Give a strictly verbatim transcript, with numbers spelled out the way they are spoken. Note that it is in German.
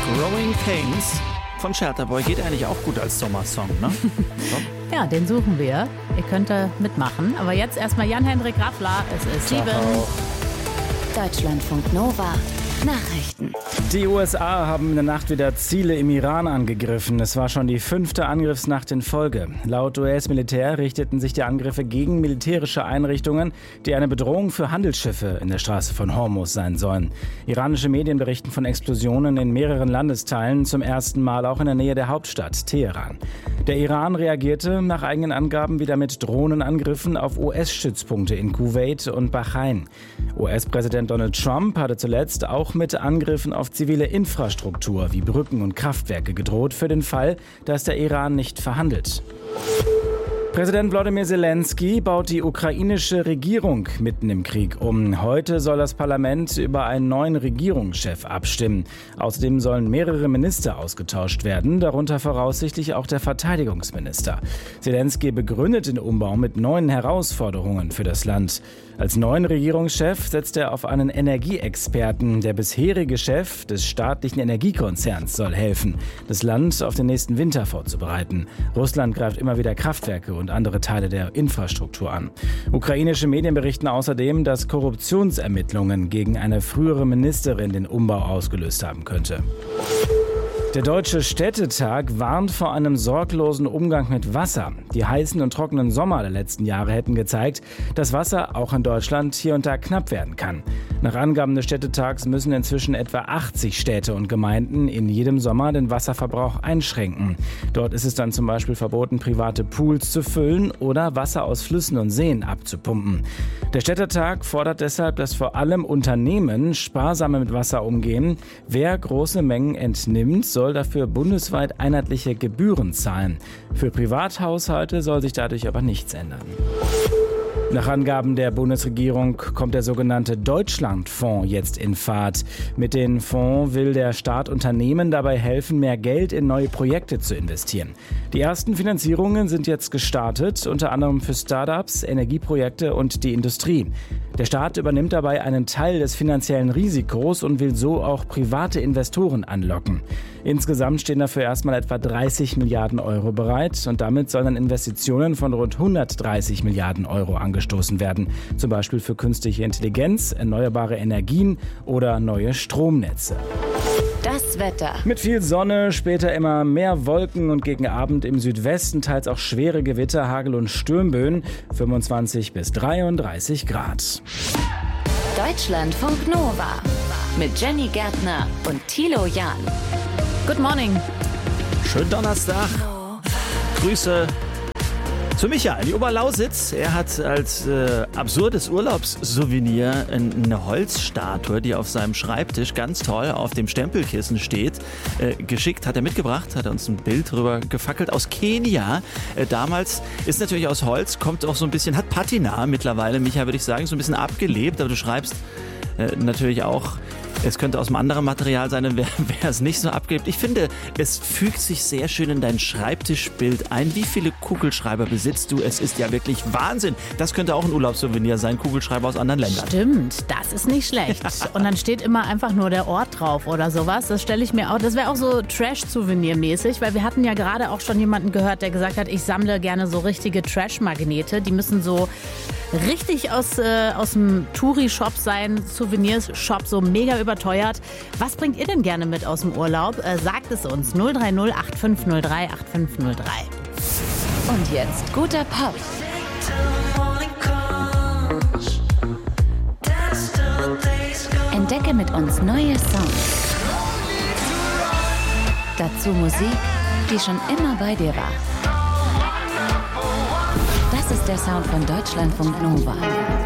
Growing Pains von Shelterboy geht eigentlich auch gut als Sommersong, ne? So. Ja, den suchen wir. Ihr könnt da mitmachen. Aber jetzt erstmal Jan-Hendrik Raffler. Es ist sieben. Deutschlandfunk Nova. Nachrichten. Die U S A haben in der Nacht wieder Ziele im Iran angegriffen. Es war schon die fünfte Angriffsnacht in Folge. Laut U S-Militär richteten sich die Angriffe gegen militärische Einrichtungen, die eine Bedrohung für Handelsschiffe in der Straße von Hormuz sein sollen. Iranische Medien berichten von Explosionen in mehreren Landesteilen, zum ersten Mal auch in der Nähe der Hauptstadt Teheran. Der Iran reagierte nach eigenen Angaben wieder mit Drohnenangriffen auf U S-Stützpunkte in Kuwait und Bahrain. U S-Präsident Donald Trump hatte zuletzt auch mit Angriffen auf zivile Infrastruktur wie Brücken und Kraftwerke gedroht, für den Fall, dass der Iran nicht verhandelt. Präsident Volodymyr Zelensky baut die ukrainische Regierung mitten im Krieg um. Heute soll das Parlament über einen neuen Regierungschef abstimmen. Außerdem sollen mehrere Minister ausgetauscht werden, darunter voraussichtlich auch der Verteidigungsminister. Zelensky begründet den Umbau mit neuen Herausforderungen für das Land. Als neuen Regierungschef setzt er auf einen Energieexperten. Der bisherige Chef des staatlichen Energiekonzerns soll helfen, das Land auf den nächsten Winter vorzubereiten. Russland greift immer wieder Kraftwerke und andere Teile der Infrastruktur an. Ukrainische Medien berichten außerdem, dass Korruptionsermittlungen gegen eine frühere Ministerin den Umbau ausgelöst haben könnte. Der Deutsche Städtetag warnt vor einem sorglosen Umgang mit Wasser. Die heißen und trockenen Sommer der letzten Jahre hätten gezeigt, dass Wasser auch in Deutschland hier und da knapp werden kann. Nach Angaben des Städtetags müssen inzwischen etwa achtzig Städte und Gemeinden in jedem Sommer den Wasserverbrauch einschränken. Dort ist es dann zum Beispiel verboten, private Pools zu füllen oder Wasser aus Flüssen und Seen abzupumpen. Der Städtetag fordert deshalb, dass vor allem Unternehmen sparsamer mit Wasser umgehen. Wer große Mengen entnimmt, soll dafür bundesweit einheitliche Gebühren zahlen. Für Privathaushalte soll sich dadurch aber nichts ändern. Nach Angaben der Bundesregierung kommt der sogenannte Deutschlandfonds jetzt in Fahrt. Mit dem Fonds will der Staat Unternehmen dabei helfen, mehr Geld in neue Projekte zu investieren. Die ersten Finanzierungen sind jetzt gestartet, unter anderem für Startups, Energieprojekte und die Industrie. Der Staat übernimmt dabei einen Teil des finanziellen Risikos und will so auch private Investoren anlocken. Insgesamt stehen dafür erstmal etwa dreißig Milliarden Euro bereit und damit sollen Investitionen von rund hundertdreißig Milliarden Euro angestoßen werden. Zum Beispiel für künstliche Intelligenz, erneuerbare Energien oder neue Stromnetze. Das Wetter. Mit viel Sonne, später immer mehr Wolken und gegen Abend im Südwesten teils auch schwere Gewitter, Hagel und Sturmböen, fünfundzwanzig bis dreiunddreißig Grad. Deutschlandfunk Nova mit Jenny Gärtner und Thilo Jahn. Good morning. Schönen Donnerstag. Grüße zu Michael, die Oberlausitz. Er hat als äh, absurdes Urlaubssouvenir eine Holzstatue, die auf seinem Schreibtisch ganz toll auf dem Stempelkissen steht, äh, geschickt, hat er mitgebracht, hat er uns ein Bild drüber gefackelt aus Kenia. Äh, damals ist natürlich aus Holz, kommt auch so ein bisschen, hat Patina mittlerweile, Michael, würde ich sagen, so ein bisschen abgelebt, aber du schreibst äh, natürlich auch, es könnte aus einem anderen Material sein, dann wäre es nicht so abgelebt. Ich finde, es fügt sich sehr schön in dein Schreibtischbild ein. Wie viele Kugelschreiber besitzt du? Es ist ja wirklich Wahnsinn. Das könnte auch ein Urlaubssouvenir sein, Kugelschreiber aus anderen Ländern. Stimmt, das ist nicht schlecht. Und dann steht immer einfach nur der Ort drauf oder sowas. Das stelle ich mir auch, das wäre auch so Trash-Souvenir-mäßig, weil wir hatten ja gerade auch schon jemanden gehört, der gesagt hat, ich sammle gerne so richtige Trash-Magnete. Die müssen so richtig aus, äh, aus dem Touri-Shop sein, Souvenirs-Shop, so mega überteuert. Was bringt ihr denn gerne mit aus dem Urlaub? Äh, sagt es uns. null drei null acht fünf null drei acht fünf null drei. Und jetzt guter Pop. Entdecke mit uns neue Songs. Dazu Musik, die schon immer bei dir war. Das ist der Sound von Deutschlandfunk Nova.